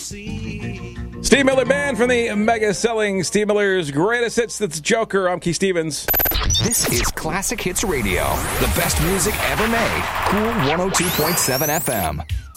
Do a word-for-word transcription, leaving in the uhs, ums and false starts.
Steve Miller Band from the mega-selling Steve Miller's Greatest Hits. That's Joker. I'm Keith Stevens. This is Classic Hits Radio, the best music ever made. Cool one oh two point seven F M.